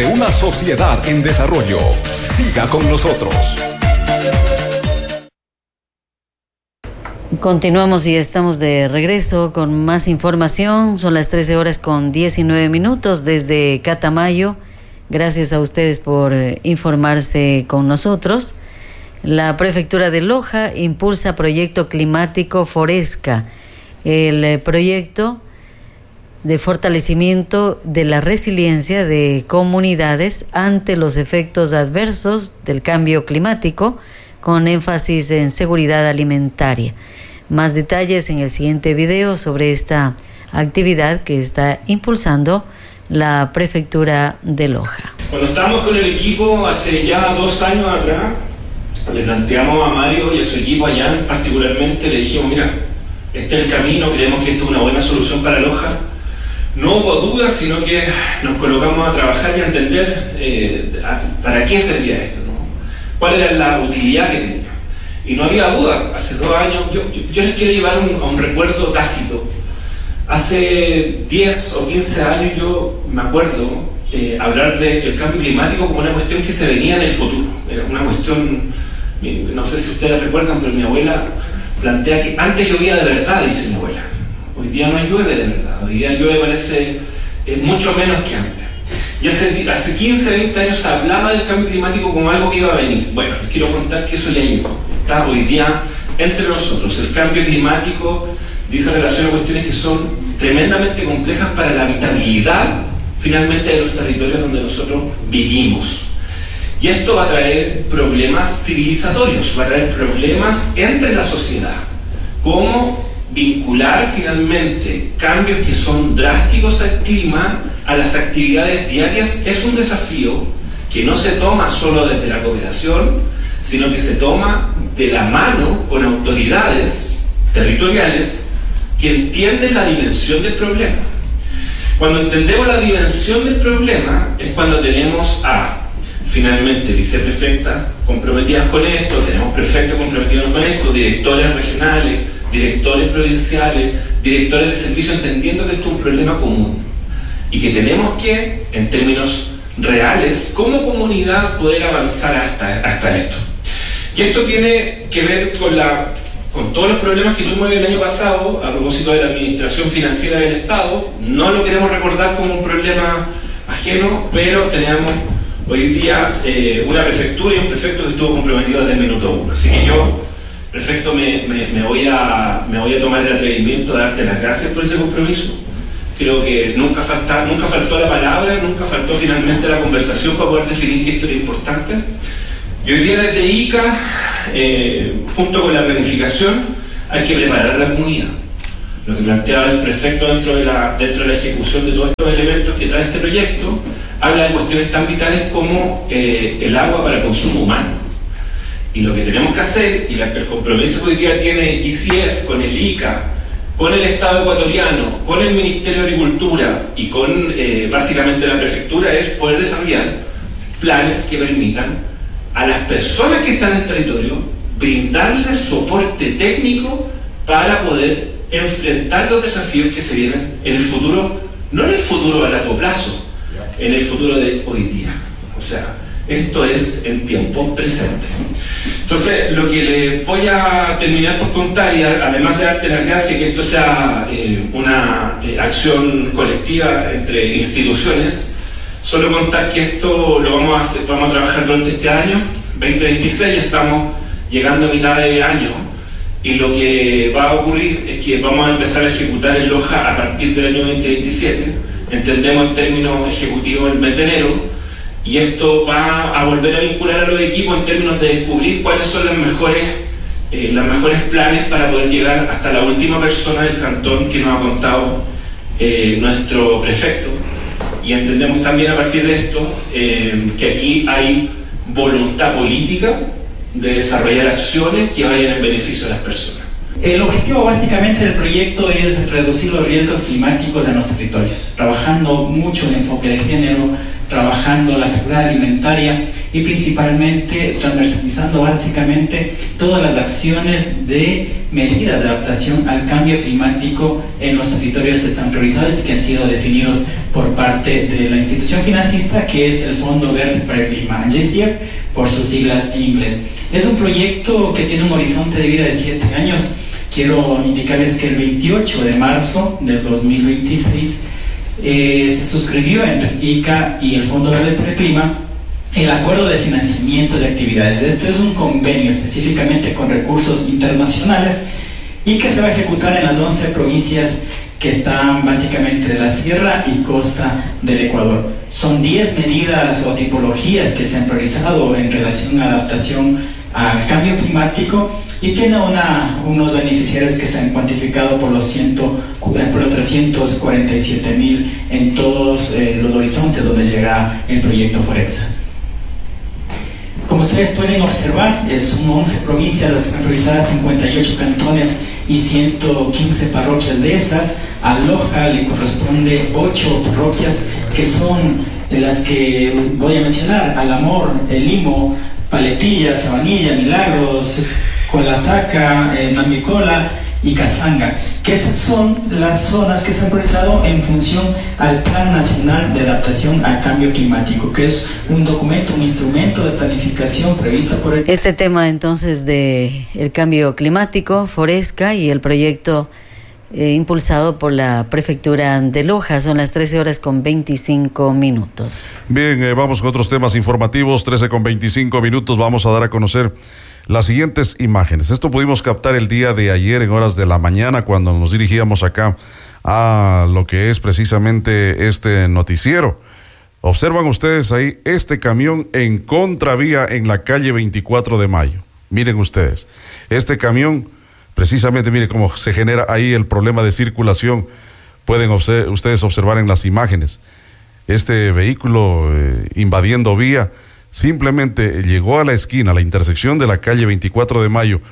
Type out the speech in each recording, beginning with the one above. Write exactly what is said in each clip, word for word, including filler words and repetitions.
de una sociedad en desarrollo. Siga con nosotros. Continuamos y estamos de regreso con más información. Son las trece horas con diecinueve minutos desde Catamayo. Gracias a ustedes por eh, informarse con nosotros. La Prefectura de Loja impulsa proyecto climático Foresca. El eh, proyecto de fortalecimiento de la resiliencia de comunidades ante los efectos adversos del cambio climático, con énfasis en seguridad alimentaria. Más detalles en el siguiente video sobre esta actividad que está impulsando la Prefectura de Loja. Cuando estábamos con el equipo hace ya dos años atrás, le planteamos a Mario y a su equipo allá particularmente, le dijimos, mira, este es el camino, creemos que esto es una buena solución para Loja. No hubo dudas, sino que nos colocamos a trabajar y a entender eh, a, para qué servía esto, ¿no? Cuál era la utilidad que tenía. Y no había duda. Hace dos años, yo, yo, yo les quiero llevar un, a un recuerdo tácito. Hace diez o quince años yo me acuerdo eh, hablar del cambio climático como una cuestión que se venía en el futuro. Era una cuestión, no sé si ustedes recuerdan, pero mi abuela plantea que antes llovía de verdad, dice mi abuela. Hoy día no llueve de verdad, hoy día llueve parece eh, mucho menos que antes. Y hace, hace quince, veinte años se hablaba del cambio climático como algo que iba a venir. Bueno, les quiero contar que eso ya llegó. Está hoy día entre nosotros. El cambio climático dice relación a cuestiones que son tremendamente complejas para la habitabilidad finalmente de los territorios donde nosotros vivimos. Y esto va a traer problemas civilizatorios, va a traer problemas entre la sociedad. ¿Cómo vincular finalmente cambios que son drásticos al clima a las actividades diarias? Es un desafío que no se toma solo desde la cooperación, sino que se toma de la mano con autoridades territoriales que entienden la dimensión del problema. Cuando entendemos la dimensión del problema es cuando tenemos a finalmente viceprefectas comprometidas con esto, tenemos prefectos comprometidos con esto, directores regionales, directores provinciales, directores de servicio, entendiendo que esto es un problema común y que tenemos que, en términos reales, como comunidad poder avanzar hasta, hasta esto. Y esto tiene que ver con, la, con todos los problemas que tuvimos el año pasado a propósito de la administración financiera del Estado. No lo queremos recordar como un problema ajeno, pero tenemos hoy día eh, una prefectura y un prefecto que estuvo comprometido desde el minuto uno. Así que yo, prefecto, me, me, me, voy a, me voy a tomar el atrevimiento de darte las gracias por ese compromiso. Creo que nunca, falta, nunca faltó la palabra, nunca faltó finalmente la conversación para poder definir que esto era importante. Y hoy día desde I C A, eh, junto con la planificación, hay que preparar la comunidad. Lo que planteaba el prefecto dentro de la, dentro de la ejecución de todos estos elementos que trae este proyecto, habla de cuestiones tan vitales como eh, el agua para consumo humano. Y lo que tenemos que hacer, y la, el compromiso que hoy día tiene I C I E F con el I C A, con el Estado ecuatoriano, con el Ministerio de Agricultura y con eh, básicamente la prefectura, es poder desarrollar planes que permitan a las personas que están en el territorio brindarles soporte técnico para poder enfrentar los desafíos que se vienen en el futuro, no en el futuro a largo plazo, en el futuro de hoy día. O sea, esto es en tiempo presente. Entonces, lo que le voy a terminar por contar, y además de darte las gracias, que esto sea eh, una eh, acción colectiva entre instituciones, solo contar que esto lo vamos a hacer, vamos a trabajar durante este año, veinte veintiséis, ya estamos llegando a mitad de año, y lo que va a ocurrir es que vamos a empezar a ejecutar en Loja a partir del año veinte veintisiete, entendemos en términos ejecutivos el mes de enero, y esto va a volver a vincular a los equipos en términos de descubrir cuáles son las mejores, eh, los mejores planes para poder llegar hasta la última persona del cantón que nos ha contado eh, nuestro prefecto. Y entendemos también a partir de esto eh, que aquí hay voluntad política de desarrollar acciones que vayan en beneficio de las personas. El objetivo básicamente del proyecto es reducir los riesgos climáticos en los territorios, trabajando mucho el enfoque de género, trabajando la seguridad alimentaria y principalmente transversalizando básicamente todas las acciones de medidas de adaptación al cambio climático en los territorios que están priorizados y que han sido definidos por parte de la institución financista, que es el Fondo Verde para el Clima, G S D I E P, por sus siglas en inglés. Es un proyecto que tiene un horizonte de vida de siete años. Quiero indicarles que el veintiocho de marzo del dos mil veintiséis eh, se suscribió entre I C A y el Fondo Verde para el Clima el acuerdo de financiamiento de actividades. Esto es un convenio específicamente con recursos internacionales y que se va a ejecutar en las once provincias que están básicamente de la sierra y costa del Ecuador. Son diez medidas o tipologías que se han priorizado en relación a adaptación al cambio climático y tiene una, unos beneficiarios que se han cuantificado por los, ciento, por los trescientos cuarenta y siete mil en todos eh, los horizontes donde llegará el proyecto Forexa. Como ustedes pueden observar, son once provincias las que están priorizadas, cincuenta y ocho cantones y ciento quince parroquias. De esas, a Loja le corresponde ocho parroquias que son las que voy a mencionar: Alamor, El Limo, Paletilla, Sabanilla, Milagros, Colasaca, eh, Mamicola y Cazanga, que esas son las zonas que se han priorizado en función al Plan Nacional de Adaptación al Cambio Climático, que es un documento, un instrumento de planificación prevista por el... Este tema entonces de el cambio climático, Foresca y el proyecto eh, impulsado por la Prefectura de Loja. Son las trece horas con veinticinco minutos. Bien, eh, vamos con otros temas informativos. Trece con veinticinco minutos. Vamos a dar a conocer las siguientes imágenes. Esto pudimos captar el día de ayer en horas de la mañana cuando nos dirigíamos acá a lo que es precisamente este noticiero. Observan ustedes ahí este camión en contravía en la calle veinticuatro de mayo. Miren ustedes, este camión precisamente, miren cómo se genera ahí el problema de circulación. Pueden obse- ustedes observar en las imágenes este vehículo eh, invadiendo vía. Simplemente llegó a la esquina, a la intersección de la calle veinticuatro de mayo,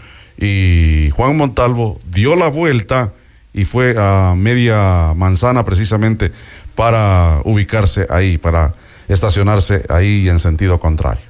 y Juan Montalvo dio la vuelta y fue a media manzana precisamente para ubicarse ahí, para estacionarse ahí en sentido contrario.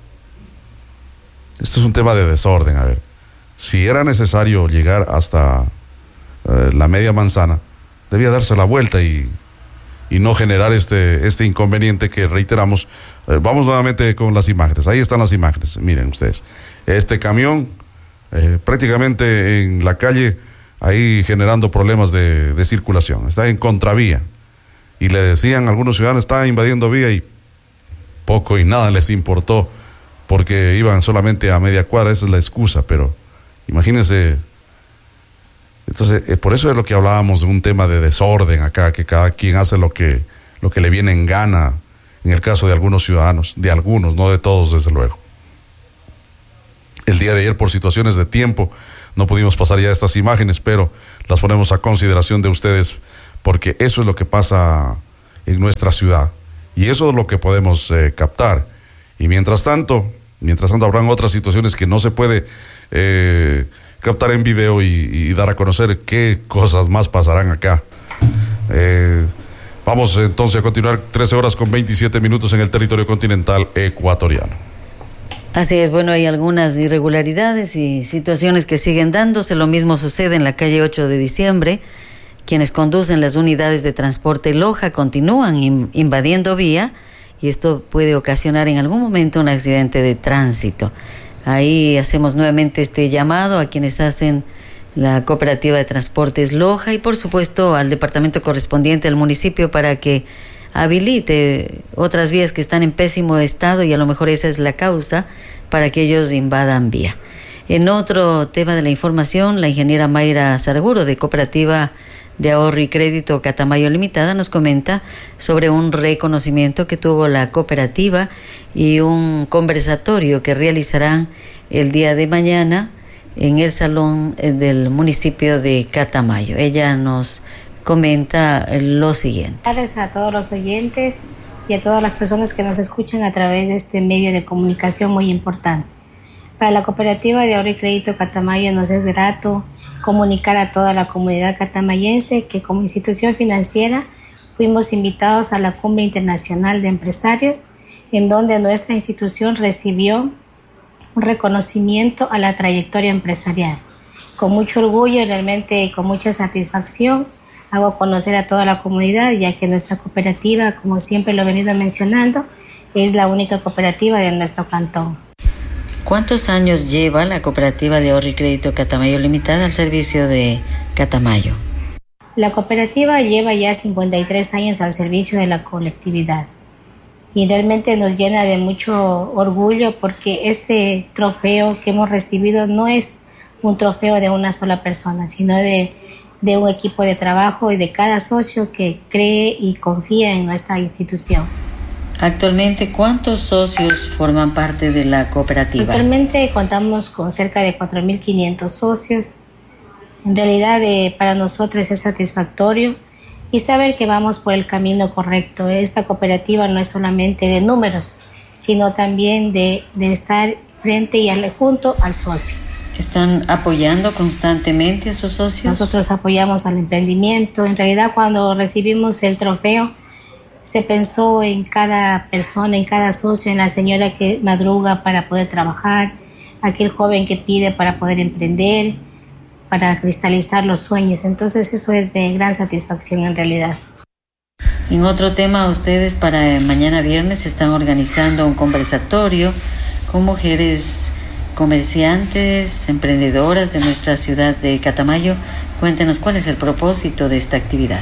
Esto es un tema de desorden. A ver, si era necesario llegar hasta eh, la media manzana, debía darse la vuelta y, y no generar este, este inconveniente que reiteramos. Vamos nuevamente con las imágenes. Ahí están las imágenes. Miren ustedes. Este camión eh, prácticamente en la calle, ahí generando problemas de, de circulación. Está en contravía. Y le decían a algunos ciudadanos, está invadiendo vía, y poco y nada les importó porque iban solamente a media cuadra. Esa es la excusa, pero imagínense. Entonces, eh, por eso es lo que hablábamos de un tema de desorden acá, que cada quien hace lo que, lo que le viene en gana. En el caso de algunos ciudadanos, de algunos, no de todos, desde luego. El día de ayer, por situaciones de tiempo, no pudimos pasar ya estas imágenes, pero las ponemos a consideración de ustedes, porque eso es lo que pasa en nuestra ciudad, y eso es lo que podemos eh, captar. Y mientras tanto, mientras tanto habrán otras situaciones que no se puede eh, captar en video y, y dar a conocer qué cosas más pasarán acá. Eh... Vamos entonces a continuar. Trece horas con veintisiete minutos en el territorio continental ecuatoriano. Así es, bueno, hay algunas irregularidades y situaciones que siguen dándose. Lo mismo sucede en la calle ocho de diciembre. Quienes conducen las unidades de transporte Loja continúan in- invadiendo vía, y esto puede ocasionar en algún momento un accidente de tránsito. Ahí hacemos nuevamente este llamado a quienes hacen la Cooperativa de Transportes Loja y por supuesto al departamento correspondiente del municipio para que habilite otras vías que están en pésimo estado, y a lo mejor esa es la causa para que ellos invadan vía. En otro tema de la información, la ingeniera Mayra Sarguro, de Cooperativa de Ahorro y Crédito Catamayo Limitada, nos comenta sobre un reconocimiento que tuvo la cooperativa y un conversatorio que realizarán el día de mañana en el salón del municipio de Catamayo. Ella nos comenta lo siguiente. Gracias a todos los oyentes y a todas las personas que nos escuchan a través de este medio de comunicación muy importante. Para la Cooperativa de Ahorro y Crédito Catamayo nos es grato comunicar a toda la comunidad catamayense que como institución financiera fuimos invitados a la Cumbre Internacional de Empresarios en donde nuestra institución recibió un reconocimiento a la trayectoria empresarial. Con mucho orgullo y realmente con mucha satisfacción hago conocer a toda la comunidad, ya que nuestra cooperativa, como siempre lo he venido mencionando, es la única cooperativa de nuestro cantón. ¿Cuántos años lleva la Cooperativa de Ahorro y Crédito Catamayo Limitada al servicio de Catamayo? La cooperativa lleva ya cincuenta y tres años al servicio de la colectividad y realmente nos llena de mucho orgullo porque este trofeo que hemos recibido no es un trofeo de una sola persona, sino de, de un equipo de trabajo y de cada socio que cree y confía en nuestra institución. Actualmente, ¿cuántos socios forman parte de la cooperativa? Actualmente contamos con cerca de cuatro mil quinientos socios. En realidad, eh, para nosotros es satisfactorio y saber que vamos por el camino correcto. Esta cooperativa no es solamente de números, sino también de, de estar frente y al, junto al socio. ¿Están apoyando constantemente a sus socios? Nosotros apoyamos al emprendimiento. En realidad, cuando recibimos el trofeo, se pensó en cada persona, en cada socio, en la señora que madruga para poder trabajar, aquel joven que pide para poder emprender, para cristalizar los sueños. Entonces eso es de gran satisfacción en realidad. En otro tema, ustedes para mañana viernes están organizando un conversatorio con mujeres comerciantes, emprendedoras de nuestra ciudad de Catamayo. Cuéntenos cuál es el propósito de esta actividad.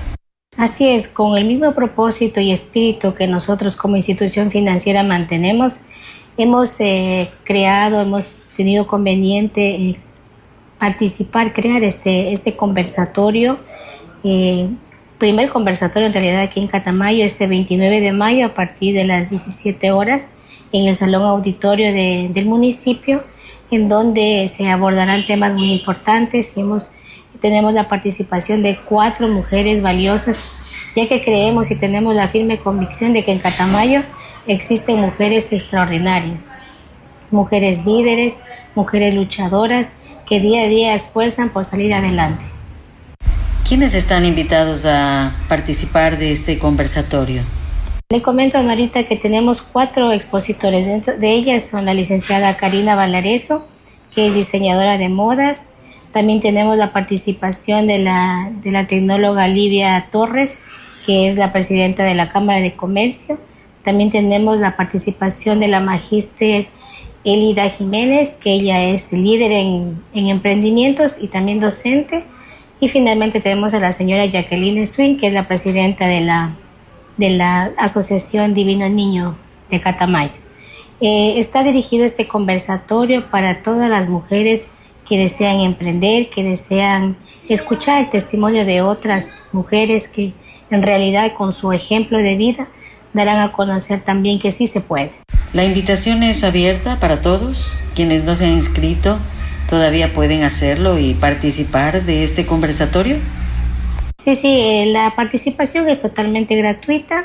Así es, con el mismo propósito y espíritu que nosotros como institución financiera mantenemos, hemos eh, creado, hemos tenido conveniente eh, participar, crear este, este conversatorio, eh, primer conversatorio en realidad aquí en Catamayo, este veintinueve de mayo a partir de las diecisiete horas en el Salón Auditorio de, del municipio, en donde se abordarán temas muy importantes y hemos tenemos la participación de cuatro mujeres valiosas, ya que creemos y tenemos la firme convicción de que en Catamayo existen mujeres extraordinarias, mujeres líderes, mujeres luchadoras que día a día esfuerzan por salir adelante. ¿Quiénes están invitados a participar de este conversatorio? Le comento a Norita que tenemos cuatro expositores. Dentro de ellas son la licenciada Karina Valareso, que es diseñadora de modas. También tenemos la participación de la, de la tecnóloga Livia Torres, que es la presidenta de la Cámara de Comercio. También tenemos la participación de la magíster Elida Jiménez, que ella es líder en, en emprendimientos y también docente. Y finalmente tenemos a la señora Jacqueline Swing, que es la presidenta de la, de la Asociación Divino Niño de Catamayo. Eh, está dirigido este conversatorio para todas las mujeres que desean emprender, que desean escuchar el testimonio de otras mujeres que en realidad con su ejemplo de vida darán a conocer también que sí se puede. La invitación es abierta para todos. Quienes no se han inscrito todavía pueden hacerlo y participar de este conversatorio. Sí, sí, la participación es totalmente gratuita.